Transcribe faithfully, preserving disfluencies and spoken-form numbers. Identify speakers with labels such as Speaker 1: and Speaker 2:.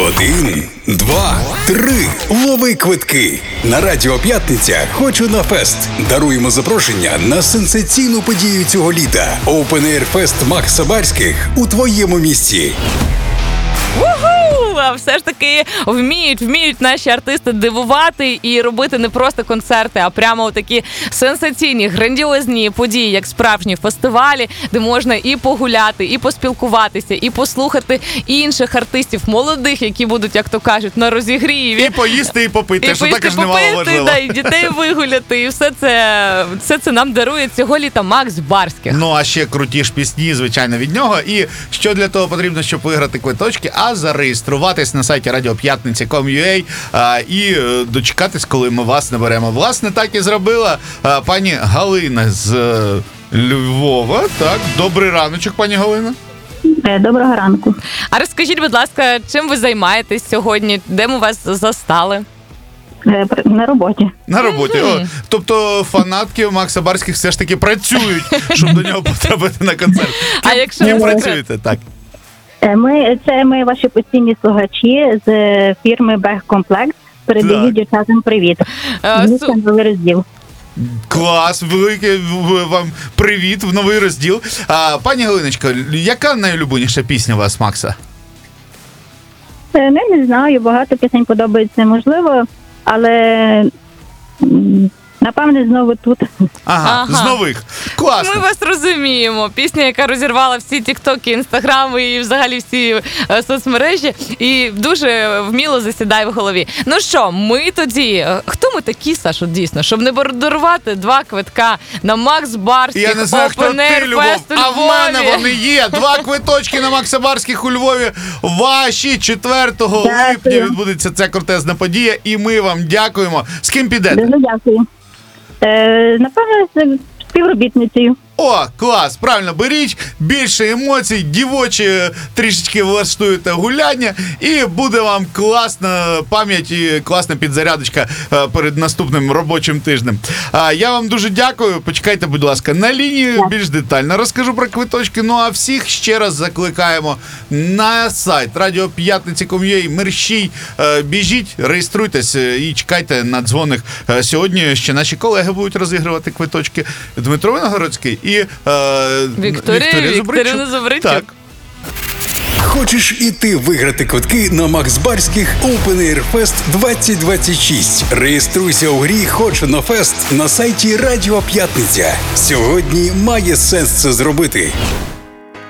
Speaker 1: Один, два, три. Лови квитки. На Радіо П'ятниця «Хочу на фест». Даруємо запрошення на сенсаційну подію цього літа. Open Air Fest Макса Барських у твоєму місці.
Speaker 2: Уху! А все ж таки вміють, вміють наші артисти дивувати і робити не просто концерти, а прямо такі сенсаційні, грандіозні події, як справжні фестивалі, де можна і погуляти, і поспілкуватися, і послухати інших артистів, молодих, які будуть, як то кажуть, на розігріві.
Speaker 3: І поїсти, і попити,
Speaker 2: і
Speaker 3: що також немало важливо.
Speaker 2: Да, і дітей вигуляти, і все це, все це нам дарує цього літа Макс Барських.
Speaker 3: Ну, а ще круті ж пісні, звичайно, від нього. І що для того потрібно, щоб виграти квиточки? А зареєструватись на сайті радіо п'ятниця крапка ком крапка ю а і е, дочекатись, коли ми вас наберемо. Власне, так і зробила а, пані Галина з е, Львова. Так, добрий раночок, пані Галина.
Speaker 4: Доброго ранку.
Speaker 2: А розкажіть, будь ласка, чим ви займаєтесь сьогодні? Де ми вас застали?
Speaker 4: На роботі.
Speaker 3: На роботі. О, тобто фанатки Макса Барських все ж таки працюють, щоб до нього потрапити на концерт.
Speaker 2: А якщо
Speaker 3: Ким
Speaker 2: ви
Speaker 3: працюєте? Так.
Speaker 4: Ми, це ми ваші постійні слухачі з фірми Бехкомплект. Передають дівчатам привіт.
Speaker 2: Е,
Speaker 4: Це новий розділ.
Speaker 3: Клас, великий вам привіт в новий розділ. А, пані Галиночко, яка найулюбленіша пісня у вас, Макса?
Speaker 4: Не, не знаю, багато пісень подобається, можливо, але м, напевне знову тут.
Speaker 3: Ага,
Speaker 2: Ага.
Speaker 3: з нових. Класно.
Speaker 2: Ми вас розуміємо. Пісня, яка розірвала всі тіктоки, інстаграми і взагалі всі е, соцмережі, і дуже вміло засідає в голові. Ну що, ми тоді, е, хто ми такі, Сашо, дійсно, щоб не дарувати два квитка на Макс Барських,
Speaker 3: Я не знаю, хто
Speaker 2: Open
Speaker 3: ти,
Speaker 2: Air
Speaker 3: Любов,
Speaker 2: Fest у
Speaker 3: а в мене
Speaker 2: Львові?
Speaker 3: вони є. Два квиточки на Макса Барських у Львові. Ваші четвертого
Speaker 4: Дякую.
Speaker 3: липня відбудеться ця крутезна подія, і ми вам дякуємо. З ким підете?
Speaker 4: Дуже дякую. Е, напевне, з співробітницею.
Speaker 3: О, клас, правильно, беріть більше емоцій, дівочі трішечки влаштуєте гуляння, і буде вам класна пам'ять і класна підзарядочка е, перед наступним робочим тижнем. А я вам дуже дякую. Почекайте, будь ласка, на лінії більш детально розкажу про квиточки. Ну а всіх ще раз закликаємо на сайт радіо п'ятниця крапка ком крапка ю а, мерщій, е, біжіть, реєструйтесь е, і чекайте на дзвоник. Е, сьогодні ще наші колеги будуть розігрувати квиточки. Дмитро Виногородський і е,
Speaker 2: Вікторія Вікторівна Зубричук.
Speaker 3: Так.
Speaker 1: Хочеш і ти виграти квитки на Макс Барських Open Air Fest двадцять двадцять шість? Реєструйся у грі «Хочу на фест» на сайті Радіо П'ятниця. Сьогодні має сенс це зробити.